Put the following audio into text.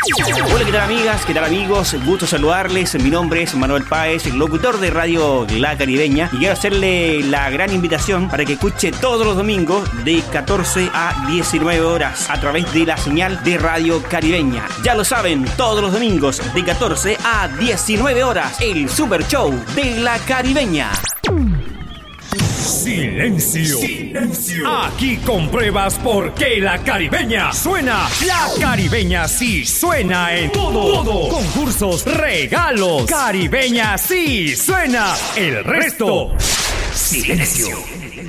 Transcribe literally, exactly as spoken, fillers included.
Hola, ¿qué tal amigas? ¿Qué tal amigos? Gusto saludarles. Mi nombre es Manuel Páez, locutor de Radio La Caribeña, y quiero hacerle la gran invitación para que escuche todos los domingos de catorce a diecinueve horas a través de la señal de Radio Caribeña. Ya lo saben, todos los domingos de catorce a diecinueve horas, el Super Show de La Caribeña. Silencio. Silencio. Aquí compruebas por qué La Caribeña suena. La Caribeña sí suena en todo. todo. Concursos, regalos. Caribeña sí suena. El resto. Silencio.